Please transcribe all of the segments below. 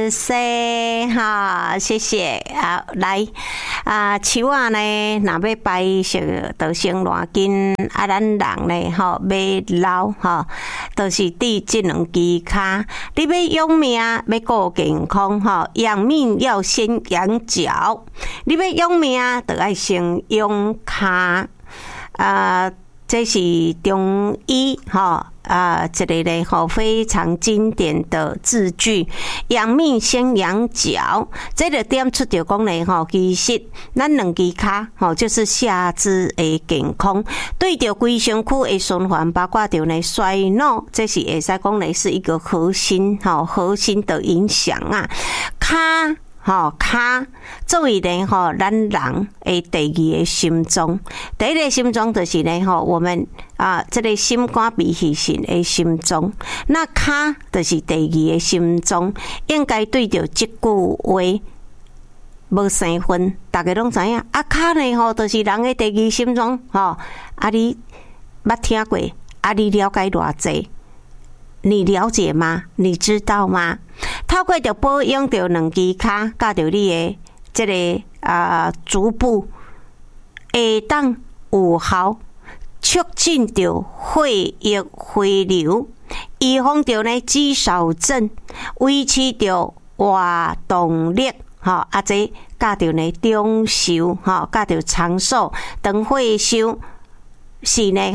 谢谢哈，谢谢啊，来树啊呢，若要摆设，就先偌紧啊，咱人呢吼要老吼，就是第这两支骹，你要养命，要顾健康吼，养命要先养脚，你要养命，就要先养骹这是中医哈这里呢非常经典的字句，养命先养脚。这个点出就讲呢其实咱两支骹就是下肢的健康，对着规身躯的循环，包括着呢衰老，这是会使讲呢是一个核心的影响啊。骹作为呢咱人的第二个心脏，第一个心脏就是呢我们这个心肝脾肺肾的心脏，那骹就是第二个心脏，应该对着这句话无生分，大家拢知影骹呢就是人的第二心脏你捌听过你了解偌济？你了解吗？你知道吗？透过着保养着两支骹，甲着你的这个足部，会当有效促进着血液回流，预防着呢肌少症，维持着活动力这甲着呢长寿甲着长寿，长岁寿是呢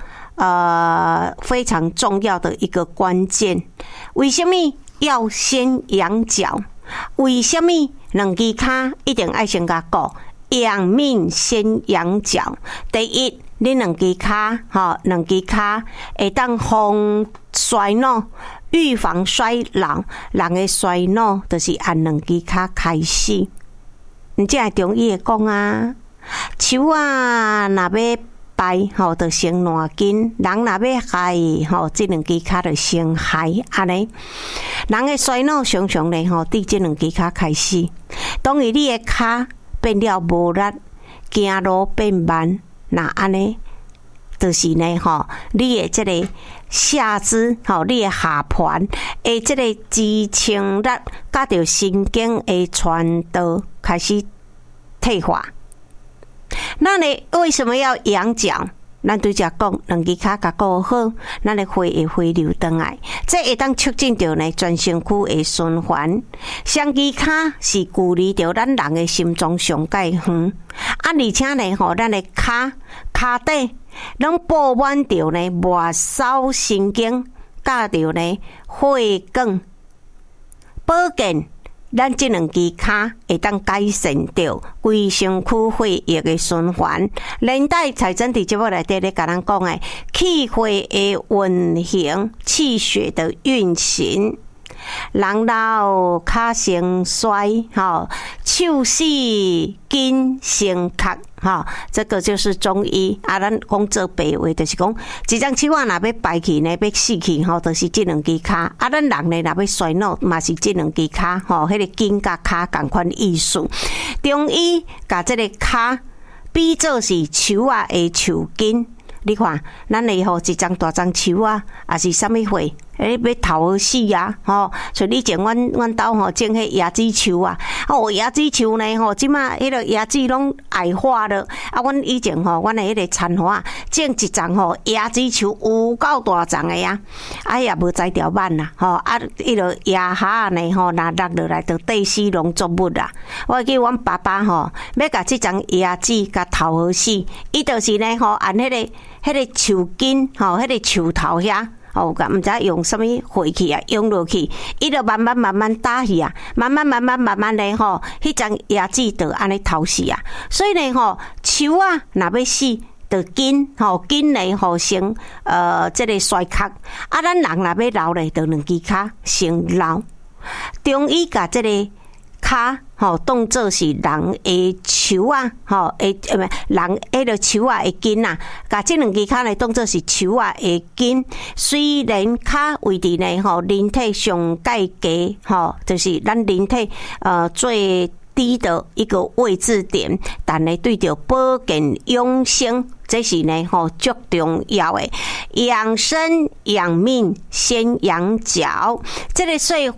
非常重要的一个关键。为什么要先养脚？为什么两支骹一定要先甲顾？养命先养脚。第一，你两支骹会当防衰老，预防衰老。人的衰老就是按两支骹开始。这系中医会讲啊，树啊，若要摆就先烂筋，人若要害这两支骹就先害安尼。人的衰老常常呢伫这两支骹开始。当然你的骹变了无力，行路变慢，那安尼就是呢你的这个下肢你的下盘的这个支撑力，甲着神经的传导开始退化。那你为什么要养脚？咱对只讲，两支骹甲顾好，咱的血会回流转来，这会当促进着呢全身躯的循环。双支骹是距离着咱人的心脏上界远，而且呢咱的骹底拢布满着呢末梢神经，甲着呢血管保健。咱这两支骹会当改善着规身躯血液的循环，连带财政伫节目内底咧甲咱讲的气血的运行、气血的运行。人老骹先衰，手死筋先壳，这个就是中医咱讲做白话，就是讲一张手若要摆去呢，要死去就是这两支骹。咱人呢若要衰老，嘛是这两支骹，迄个筋甲骹同款意思。中医甲这个骹比作是树啊的树根。你看，咱的一张大张树啊，也是啥物货？要头好死啊！像以前阮兜种迄椰子树啊，椰子树呢即马迄个椰子拢矮化了。阮以前阮的迄个田花种一丛椰子树有够大丛的啊！也无栽条蔓啦，迄个椰虾呢若落落来就地死农作物啦。我记阮爸爸要甲即丛椰子甲头好死，伊就是呢按迄个树根迄个树头遐。毋知用什么火器啊，用落去，伊就慢慢打去啊，慢慢咧迄丛椰子就安尼头死啊。所以呢树啊，若要死，就根呢先这个衰壳咱人若要老咧，就两支骹先老。中医甲这个骹当作是人的树啊，人迄个树啊的根啊，甲这两支骹呢当作是树啊的根。虽然骹位置呢人体上界低就是咱人体最低的一个位置点，但呢对着保健养生，这是呢足重要的。养生养命先养脚，这个说法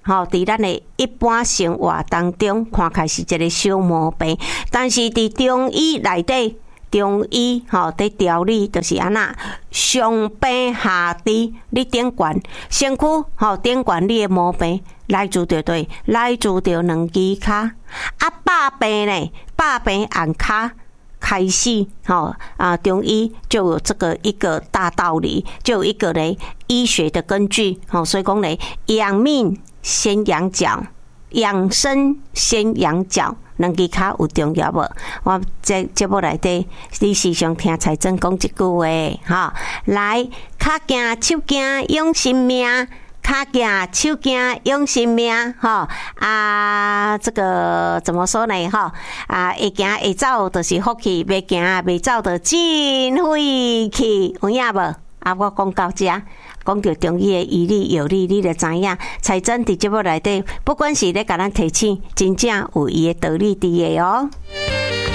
伫咱的一般生活当中，看起来是一个小毛病，但是伫中医内底，中医伫调理就是安那上病下治，你顶悬身躯顶悬你的毛病来自着对，来自着两支骹，百病呢，百病按骹。开始，中医就有这个一个大道理，就有一个呢医学的根据，所以讲呢，养命先养脚，养生先养脚，两支骹有重要无？我这节目内底，你时常听彩珍讲一句话，来，脚行手行养生命。脚行手行养生命，这个怎么说呢？会行会走就是福气，袂行袂走就真晦气，有影无？我讲到这，讲到中医的医理药理，你就知影。彩珍伫节目内底，不管是咧甲咱提醒，真正有伊的道理伫的哦。